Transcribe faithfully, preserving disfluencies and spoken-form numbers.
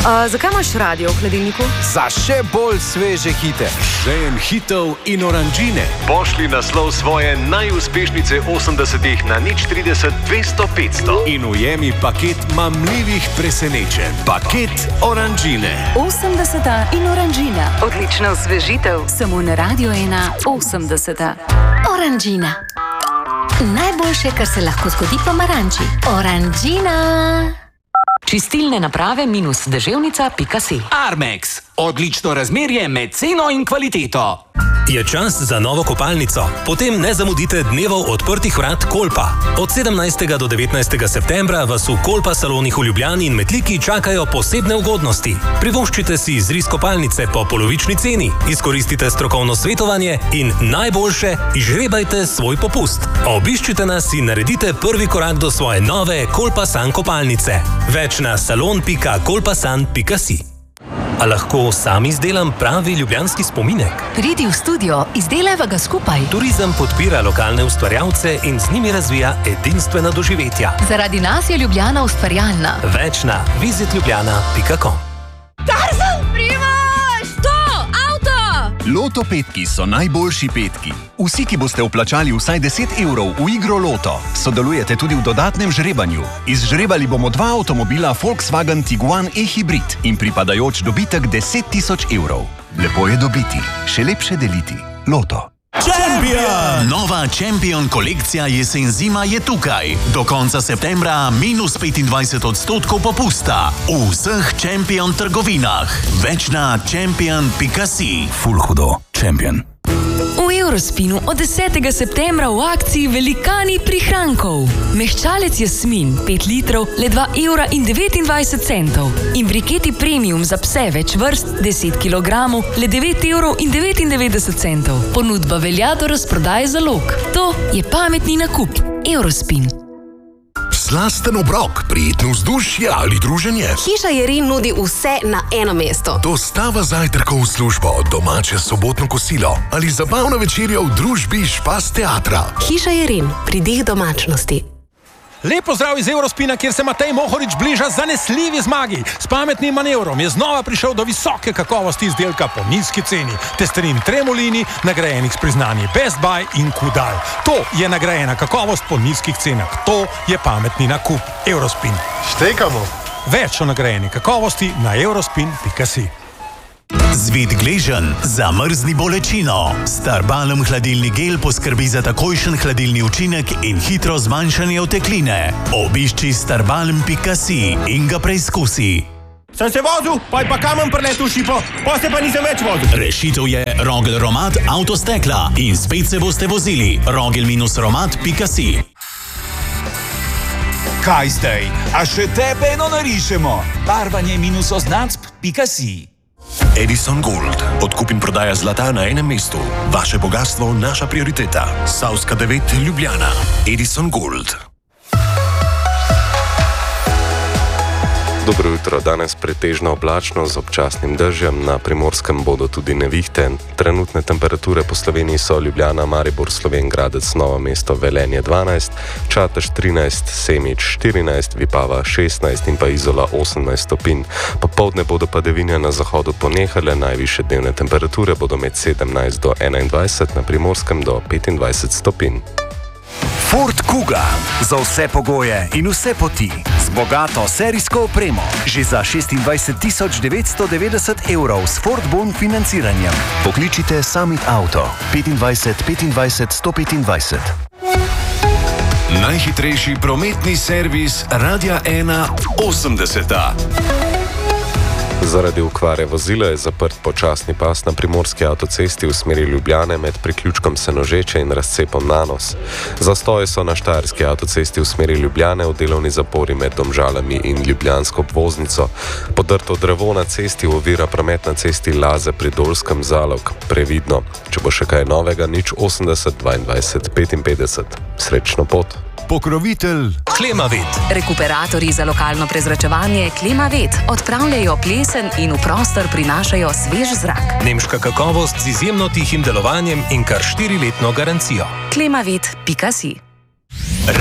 Uh, zakaj imaš radio v hladilniku? Za še bolj sveže hite. Žejem hitov in oranžine. Pošli naslov svoje najuspešnejše osemdesetih na nič trideset dvesto petsto. In ujemi paket mamljivih presenečenj. Paket oranžine. osemdeseta in oranžina. Odlična osvežitev. Samo na Radio ena osemdeseta. Oranžina. Najboljše, kar se lahko zgodi pomaranči. Oranžina. Čistilne naprave minus deževnica pika si. Armex. Odlično razmerje med ceno in kvaliteto. Je čas za novo kopalnico? Potem ne zamudite dnevov odprtih vrat Kolpa. Od sedemnajstega do devetnajstega septembra vas v Kolpa salonih v Ljubljani in Metliki čakajo posebne ugodnosti. Privoščite si izris kopalnice po polovični ceni, izkoristite strokovno svetovanje in najboljše, izžrebajte svoj popust. Obiščite nas in naredite prvi korak do svoje nove Kolpasan kopalnice. Več na salon pika kolpasan pika si. A lahko sam izdelam pravi ljubljanski spominek? Pridi v studio, izdelajva ga skupaj. Turizem podpira lokalne ustvarjalce in z njimi razvija edinstvena doživetja. Zaradi nas je Ljubljana ustvarjalna. Več na visit ljubljana pika com. Tarzan, Primož! To, avto! Loto petki so najboljši petki. Vsi, ki boste vplačali vsaj deset evrov v igro Loto, sodelujete tudi v dodatnem žrebanju. Izžrebali bomo dva avtomobila Volkswagen Tiguan e-hybrid in pripadajoč dobitek deset tisoč evrov. Lepo je dobiti, še lepše deliti. Loto. Champion! Nova Champion kolekcija jesen-zima je tukaj. Do konca septembra minus petindvajset odstotkov popusta. V vseh Champion trgovinah. Več na champion pika si. Ful hudo. Champion. V Eurospinu od desetega septembra v akciji velikani prihrankov. Mehčalec Jasmin pet litrov le dva evra in devetindvajset centov. In briketi premium za pse več vrst deset kilogramov le devet evrov in devetindevetdeset centov. Ponudba velja do razprodaje zalog. To je pametni nakup. Eurospin. Slasten obrok, prijetno vzdušje ali druženje. Hiša Jerin nudi vse na eno mesto. Dostava zajtrkov v službo, domače sobotno kosilo ali zabavna večerja v družbi Špas teatra. Hiša Jerin, pridih domačnosti. Lep pozdrav iz Eurospina, kjer se Matej Mohorič bliža zanesljivi zmagi. S pametnim manevrom je znova prišel do visoke kakovosti izdelka po nizki ceni. Testerin Tremolini, nagrajenih s priznanji Best Buy in Kudal. To je nagrajena kakovost po nizkih cenah. To je pametni nakup. Eurospin. Štekamo. Več o nagrajeni kakovosti na eurospin pika si. Zvit gležen, zamrzni bolečino. Starbalm hladilni gel poskrbi za takojšen hladilni učinek in hitro zmanjšanje otekline. Obišči starbalm pika si in ga preizkusi. Sem se vozil, pa je pa kamen preletel šipo, pa se pa nisem več vozil. Rešitev je Rogel Romat avtostekla in spet se boste vozili. Rogel minus romat pika si. Kaj zdaj? A še tebe eno narišemo? Barvanje minus oznacb pika si. Edison Gold. Odkup in prodaja zlata na enem mestu. Vaše bogatstvo, naša prioriteta. Savska devet, Ljubljana. Edison Gold. Dobro jutro, danes pretežno oblačno z občasnim dežjem, na Primorskem bodo tudi nevihte. Trenutne temperature po Sloveniji so Ljubljana, Maribor, Slovenj Gradec, Novo mesto, Velenje dvanajst, Čatež trinajst, Semič štirinajst, Vipava šestnajst in pa Izola osemnajst stopinj. Popoldne bodo padavine na zahodu ponehale, najvišje dnevne temperature bodo med sedemnajst do enaindvajset, na Primorskem do petindvajset stopinj. Ford Kuga. Za vse pogoje in vse poti. Z bogato serijsko opremo. Že za šestindvajset tisoč devetsto devetdeset evrov s Ford Bon financiranjem. Pokličite Summit Auto. petindvajset petindvajset sto petindvajset. Najhitrejši prometni servis Radia ena osemdeseta. Zaradi okvare vozila je zaprt počasni pas na primorski avtocesti v smeri Ljubljane med priključkom Senožeče in razcepom Nanos. Zastoje so na štajerski avtocesti v smeri Ljubljane v delovni zapori med Domžalami in ljubljansko obvoznico. Podrto drevo na cesti ovira promet na cesti Laze pri Dolskem Zalog. Previdno. Če bo še kaj novega, nič osemdeset dvaindvajset petinpetdeset. Srečno pot. Pokrovitelj Klimavet. Rekuperatorji za lokalno prezračevanje Klimavet odpravljajo plesen in v prostor prinašajo svež zrak. Nemška kakovost z izjemno tihim delovanjem in kar štiriletno garancijo. klimavet pika si